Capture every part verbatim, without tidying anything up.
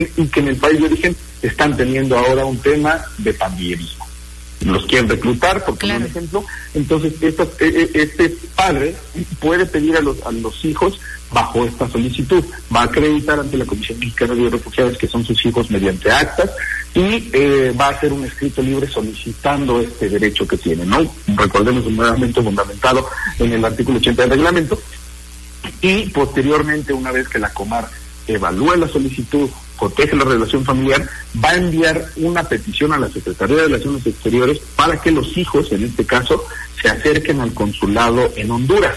y que en el país de origen están teniendo ahora un tema de pandillerismo. Los quieren reclutar, por claro. ejemplo. Entonces, esta, este padre puede pedir a los, a los hijos bajo esta solicitud. Va a acreditar ante la Comisión Mexicana de Refugiados que son sus hijos mediante actas y eh, va a hacer un escrito libre solicitando este derecho que tiene, ¿no? Recordemos, nuevamente fundamentado en el artículo ochenta del reglamento. Y posteriormente, una vez que la Comar evalúe la solicitud, protege la relación familiar, va a enviar una petición a la Secretaría de Relaciones Exteriores para que los hijos, en este caso, se acerquen al consulado en Honduras.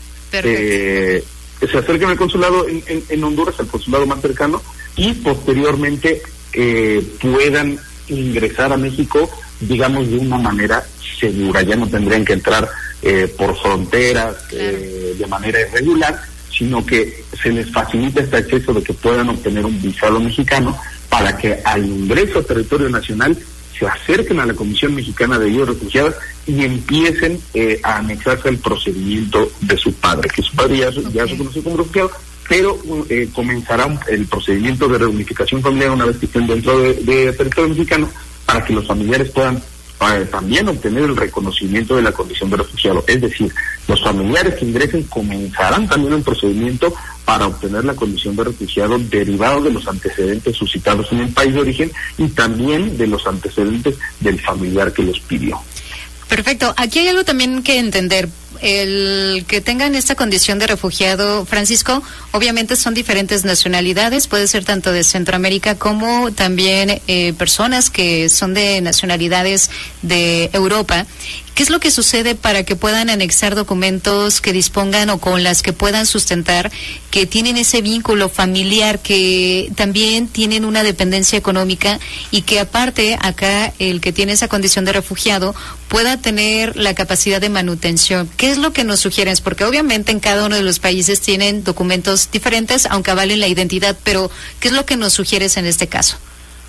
Eh, se acerquen al consulado en, en, en Honduras, al consulado más cercano, y posteriormente eh, puedan ingresar a México, digamos, de una manera segura. Ya no tendrían que entrar eh, por fronteras eh, de manera irregular, sino que se les facilita este acceso de que puedan obtener un visado mexicano para que al ingreso a territorio nacional se acerquen a la Comisión Mexicana de Ayuda a Refugiados y empiecen eh, a anexarse al procedimiento de su padre, que su padre ya, okay. ya se conoce como refugiado, pero eh, comenzará un, el procedimiento de reunificación familiar una vez que estén dentro de, de territorio mexicano, para que los familiares puedan para también obtener el reconocimiento de la condición de refugiado. Es decir, los familiares que ingresen comenzarán también un procedimiento para obtener la condición de refugiado derivado de los antecedentes suscitados en el país de origen y también de los antecedentes del familiar que los pidió. Perfecto. Aquí hay algo también que entender. El que tengan esta condición de refugiado, Francisco, obviamente son diferentes nacionalidades, puede ser tanto de Centroamérica como también eh, personas que son de nacionalidades de Europa. ¿Qué es lo que sucede para que puedan anexar documentos que dispongan o con las que puedan sustentar que tienen ese vínculo familiar, que también tienen una dependencia económica y que aparte acá el que tiene esa condición de refugiado pueda tener la capacidad de manutención? ¿Qué es lo que nos sugieres? Porque obviamente en cada uno de los países tienen documentos diferentes, aunque avalen la identidad, pero ¿qué es lo que nos sugieres en este caso?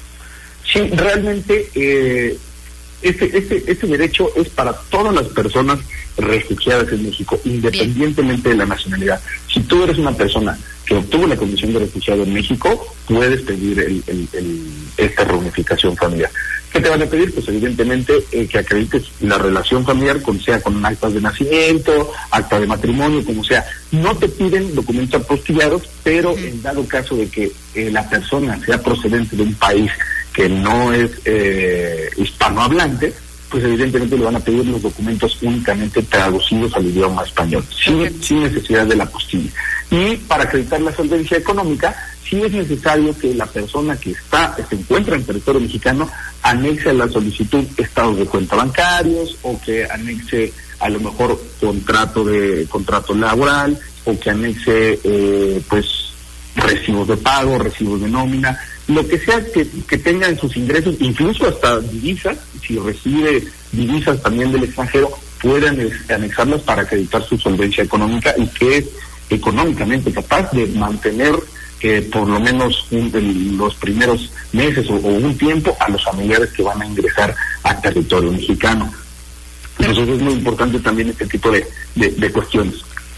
Sí, realmente eh, este, este, este derecho es para todas las personas refugiadas en México, independientemente Bien. de la nacionalidad. Si tú eres una persona que obtuvo la condición de refugiado en México, puedes pedir el, el, el, esta reunificación familiar. ¿Qué te van a pedir? Pues evidentemente eh, que acredites la relación familiar, con sea con actas de nacimiento, acta de matrimonio, como sea. No te piden documentos apostillados, pero uh-huh. en dado caso de que eh, la persona sea procedente de un país que no es eh, hispanohablante, pues evidentemente le van a pedir los documentos únicamente traducidos al idioma español, sin, sin necesidad de la apostilla. Y para acreditar la solvencia económica, sí es necesario que la persona que está se encuentra en territorio mexicano anexe a la solicitud estados de cuenta bancarios, o que anexe a lo mejor contrato de contrato laboral, o que anexe eh, pues recibos de pago, recibos de nómina, lo que sea que, que tenga en sus ingresos, incluso hasta divisas, si recibe divisas también del extranjero, pueden anexarlas para acreditar su solvencia económica y que es económicamente capaz de mantener eh, por lo menos un, el, los primeros meses o, o un tiempo a los familiares que van a ingresar a territorio mexicano. Entonces es muy importante también este tipo de, de, de cuestiones.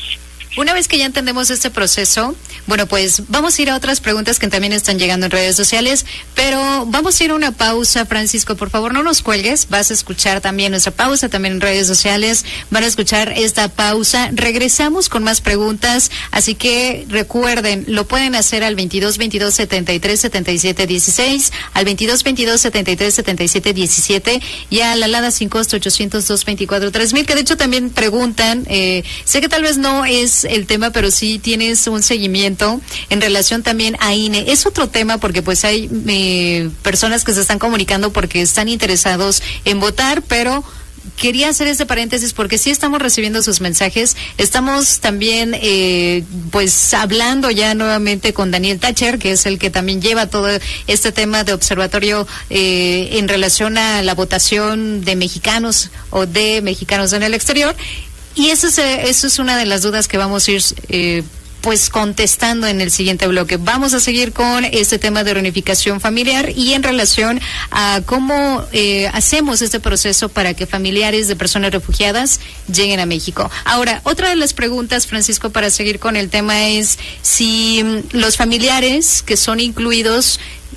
Una vez que ya entendemos este proceso, bueno, pues vamos a ir a otras preguntas que también están llegando en redes sociales, pero vamos a ir a una pausa, Francisco, por favor no nos cuelgues, vas a escuchar también nuestra pausa, también en redes sociales, van a escuchar esta pausa, regresamos con más preguntas, así que recuerden, lo pueden hacer al veintidós veintidós setenta y tres setenta y siete dieciséis, al veintidós veintidós setenta y tres setenta y siete diecisiete y a la alada sin costo ochocientos dos veinticuatro tres mil, que de hecho también preguntan, eh, sé que tal vez no es el tema, pero sí tienes un seguimiento en relación también a I N E. Es otro tema porque pues hay eh, personas que se están comunicando porque están interesados en votar, pero quería hacer este paréntesis porque sí estamos recibiendo sus mensajes. Estamos también eh, pues hablando ya nuevamente con Daniel Thatcher, que es el que también lleva todo este tema de observatorio eh, en relación a la votación de mexicanos o de mexicanos en el exterior. Y eso es, eso es una de las dudas que vamos a ir eh, pues contestando en el siguiente bloque. Vamos a seguir con este tema de reunificación familiar y en relación a cómo eh, hacemos este proceso para que familiares de personas refugiadas lleguen a México. Ahora, otra de las preguntas, Francisco, para seguir con el tema es si los familiares que son incluidos